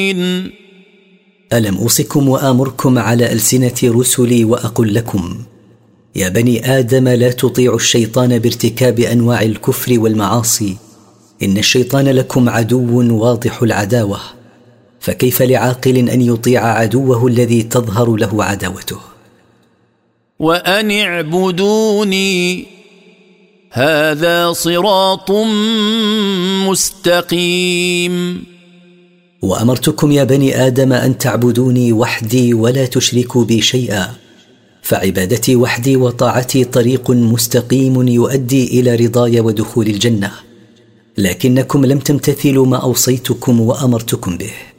ألم أوصكم وآمركم على ألسنة رسلي وأقل لكم يا بني آدم لا تطيعوا الشيطان بارتكاب أنواع الكفر والمعاصي، إن الشيطان لكم عدو واضح العداوة، فكيف لعاقل أن يطيع عدوه الذي تظهر له عداوته؟ وأن اعبدوني هذا صراط مستقيم. وأمرتكم يا بني آدم أن تعبدوني وحدي ولا تشركوا بي شيئا، فعبادتي وحدي وطاعتي طريق مستقيم يؤدي إلى رضاي ودخول الجنة، لكنكم لم تمتثلوا ما أوصيتكم وأمرتكم به.